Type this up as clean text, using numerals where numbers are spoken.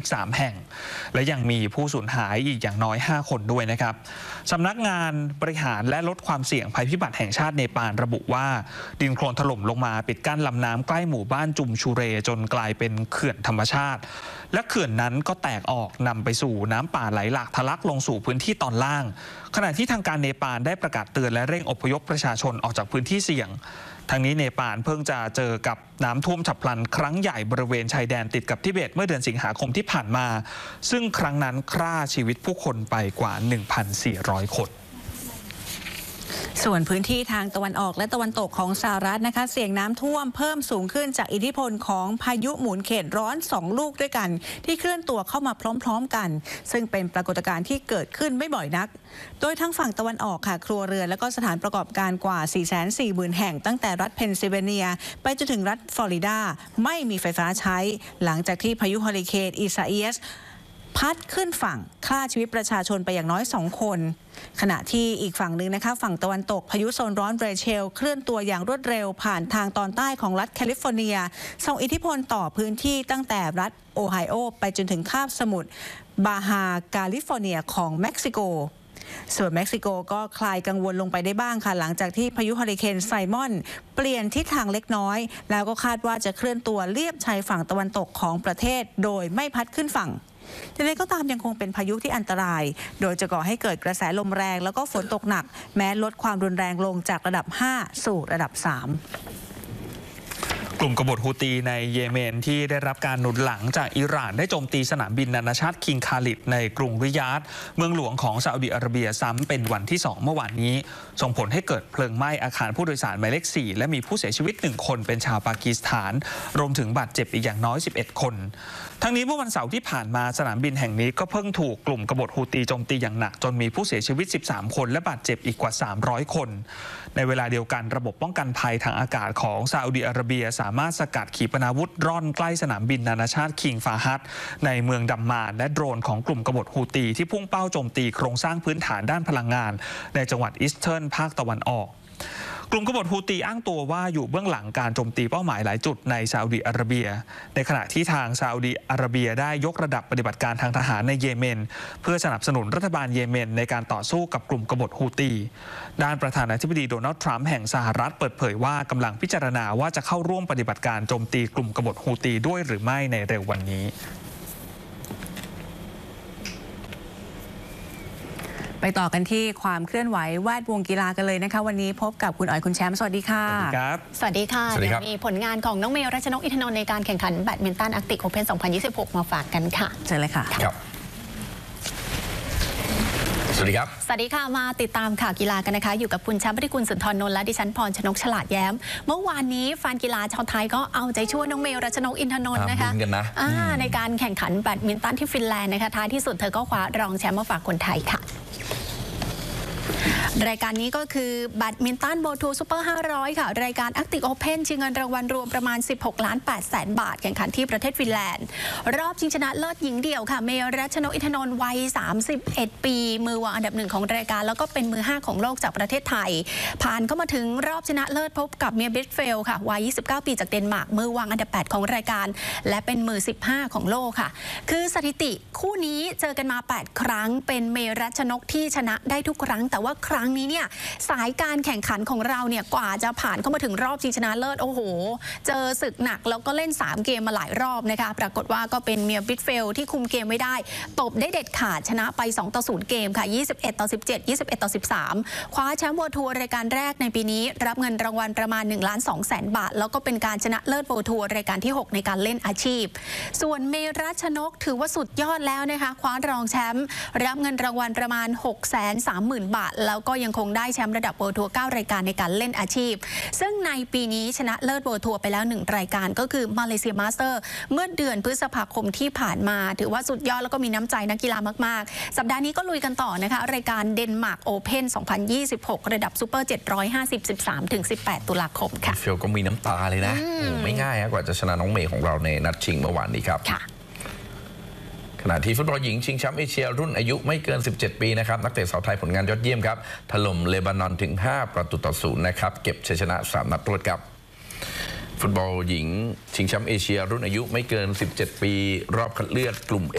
13 แห่งและยังมีผู้สูญหายอีกอย่างน้อย5 คนด้วยนะครับสำนักงานบริหารและลดความเสี่ยงภัยพิบัติแห่งชาติเนปาลระบุว่าดินโคลนถล่มลงมาปิดกั้นลำน้ำใกล้หมู่บ้านจุมชูเรจนกลายเป็นเขื่อนธรรมชาติและเขื่อนนั้นก็แตกออกนำไปสู่น้ำป่าไหลหลากทะลักลงสู่พื้นที่ตอนล่างขณะที่ทางการเนปาลได้ประกาศเตือนและเร่งอพยพประชาชนออกจากพื้นที่เสี่ยงทางนี้เนปาลเพิ่งจะเจอกับน้ำท่วมฉับพลันครั้งใหญ่บริเวณชายแดนติดกับทิเบตเมื่อเดือนสิงหาคมที่ผ่านมาซึ่งครั้งนั้นฆ่าชีวิตผู้คนไปกว่า 1,400 คนส่วนพื้นที่ทางตะวันออกและตะวันตกของสหรัฐนะคะเสี่ยงน้ำท่วมเพิ่มสูงขึ้นจากอิทธิพลของพายุหมุนเขตร้อน2 ลูกด้วยกันที่เคลื่อนตัวเข้ามาพร้อมๆกันซึ่งเป็นปรากฏการณ์ที่เกิดขึ้นไม่บ่อยนักโดยทั้งฝั่งตะวันออกค่ะครัวเรือนและก็สถานประกอบการกว่า 440,000 แห่งตั้งแต่รัฐเพนซิลเวเนียไปจนถึงรัฐฟลอริดาไม่มีไฟฟ้าใช้หลังจากที่พายุเฮอริเคนอิซาเอียสพัดขึ้นฝั่งฆ่าชีวิตประชาชนไปอย่างน้อย2 คนขณะที่อีกฝั่งหนึ่งนะคะฝั่งตะวันตกพายุโซนร้อนเรเชลเคลื่อนตัวอย่างรวดเร็วผ่านทางตอนใต้ของรัฐแคลิฟอร์เนียส่งอิทธิพลต่อพื้นที่ตั้งแต่รัฐโอไฮโอไปจนถึงคาบสมุทรบาฮาแคลิฟอร์เนียของเม็กซิโกส่วนเม็กซิโกก็คลายกังวลลงไปได้บ้างค่ะหลังจากที่พายุเฮอริเคนไซมอนเปลี่ยนทิศทางเล็กน้อยแล้วก็คาดว่าจะเคลื่อนตัวเลียบชายฝั่งตะวันตกของประเทศโดยไม่พัดขึ้นฝั่งอย่างไรก็ตามยังคงเป็นพายุที่อันตรายโดยจะก่อให้เกิดกระแสลมแรงแล้วก็ฝนตกหนักแม้ลดความรุนแรงลงจากระดับ5สู่ระดับ3 กลุ่มกบฏฮูตีในเยเมนที่ได้รับการหนุนหลังจากอิหร่านได้โจมตีสนามบินนานาชาติคิงคาลิดในกรุงริยาดเมืองหลวงของซาอุดิอาระเบียซ้ำเป็นวันที่2เมื่อวานนี้ส่งผลให้เกิดเพลิงไหม้อาคารผู้โดยสารหมายเลข4และมีผู้เสียชีวิต1 คนเป็นชาวปากีสถานรวมถึงบาดเจ็บอีกอย่างน้อย11 คนทั้งนี้เมื่อวันเสาร์ที่ผ่านมาสนามบินแห่งนี้ก็เพิ่งถูกกลุ่มกบฏฮูตีโจมตีอย่างหนักจนมีผู้เสียชีวิต13 คนและบาดเจ็บอีกกว่า300 คนในเวลาเดียวกันระบบป้องกันภัยทางอากาศของซาอุดิอาระเบียสามารถสกัดขีปนาวุธร่อนใกล้สนามบินนานาชาติคิงฟาฮัดในเมืองดัมมานและโดรนของกลุ่มกบฏฮูตีที่พุ่งเป้าโจมตีโครงสร้างพื้นฐานด้านพลังงานในจังหวัดอีสเทิร์นภาคตะวันออกกลุ่มกบฏฮูตีอ้างตัวว่าอยู่เบื้องหลังการโจมตีเป้าหมายหลายจุดในซาอุดิอาระเบียในขณะที่ทางซาอุดิอาระเบียได้ยกระดับปฏิบัติการทางทหารในเยเมนเพื่อสนับสนุนรัฐบาลเยเมนในการต่อสู้กับกลุ่มกบฏฮูตีด้านประธานาธิบดีโดนัลด์ทรัมป์แห่งสหรัฐเปิดเผยว่ากำลังพิจารณาว่าจะเข้าร่วมปฏิบัติการโจมตีกลุ่มกบฏฮูตีด้วยหรือไม่ในเร็ววันนี้ไปต่อกันที่ความเคลื่อนไหวแวดวงกีฬากันเลยนะคะวันนี้พบกับคุณอ๋อยคุณแชมป์สวัสดีค่ะสวัสดีครับสวัสดีค่ะเดี๋ยวมีผลงานของน้องเมย์รัชนกอินทนนท์ในการแข่งขันแบดมินตันอาร์กติกโอเพ่น2026มาฝากกันค่ะเชิญเลยค่ะครับสวัสดีครับสวัสดีค่ะมาติดตามข่าวกีฬากันนะคะอยู่กับคุณแชมป์ปฏิกุลสุนทรนนท์และดิฉันพรชนกฉลาดแย้มเมื่อวานนี้แฟนกีฬาชาวไทยก็เอาใจช่วยน้องเมย์รัชนกอินทนนท์นะคะในการแข่งขันแบดมินตันที่ฟินแลนด์นะคะท้ายที่สุดเธอก็คว้ารองแชมป์มาฝากคนไทยค่ะรายการนี้ก็คือแบดมินตันโบทูซูเปอร์500ค่ะรายการอาร์กติกโอเพ่นชิงเงินรางวัลรวมประมาณ 16,800,000 บาทแข่งขันที่ประเทศฟินแลนด์รอบชิงชนะเลิศหญิงเดี่ยวค่ะเมย์รัชนกอินทนนท์วัย31 ปีมือวางอันดับ1ของรายการแล้วก็เป็นมือ5ของโลกจากประเทศไทยผ่านเข้ามาถึงรอบชนะเลิศพบกับเมียบิทเฟลค่ะวัย29 ปีจากเดนมาร์กมือวางอันดับ8ของรายการและเป็นมือ15ของโลกค่ะคือสถิติคู่นี้เจอกันมา8 ครั้งเป็นเมย์รัชนกที่ชนะได้ทุกครั้งแต่ว่าครั้งนี้เนี่ยสายการแข่งขันของเราเนี่ยกว่าจะผ่านเข้ามาถึงรอบชิงชนะเลิศโอ้โหเจอศึกหนักแล้วก็เล่น3เกมมาหลายรอบนะคะปรากฏว่าก็เป็นเมียบิทเฟลที่คุมเกมไม่ได้ตบได้เด็ดขาดชนะไป2-0เกมค่ะ21-17 21-13คว้าแชมป์เวิลด์ทัวร์รายการแรกในปีนี้รับเงินรางวัลประมาณ1,200,000 บาทแล้วก็เป็นการชนะเลิศเวิลด์ทัวร์รายการที่6ในการเล่นอาชีพส่วนเมย์รัชนกถือว่าสุดยอดแล้วนะคะคว้ารองแชมป์รับเงินรางวัลประมาณ630,000 บาทแล้วก็ยังคงได้แชมป์ระดับเวิลด์ทัวร์9รายการในการเล่นอาชีพซึ่งในปีนี้ชนะเลิศเวิลด์ทัวร์ไปแล้ว1รายการก็คือมาเลเซียมาสเตอร์เมื่อเดือนพฤษภาคมที่ผ่านมาถือว่าสุดยอดแล้วก็มีน้ำใจนักกีฬามากๆสัปดาห์นี้ก็ลุยกันต่อนะคะรายการเดนมาร์กโอเพ่น2026ระดับซูเปอร์750 13-18 ตุลาคมค่ะเฟลก็มีน้ำตาเลยนะไม่ง่ายกว่าจะชนะน้องเมย์ของเราในนัดชิงเมื่อวานนี้ครับขณะที่ฟุตบอลหญิงชิงแชมป์เอเชียรุ่นอายุไม่เกิน17 ปีนะครับนักเตะสาวไทยผลงานยอดเยี่ยมครับถล่มเลบานอนถึง5-0นะครับเก็บชัยชนะ3 นัดรวดครับฟุตบอลหญิงชิงแชมป์เอเชียรุ่นอายุไม่เกิน17 ปีรอบคัดเลือกกลุ่ม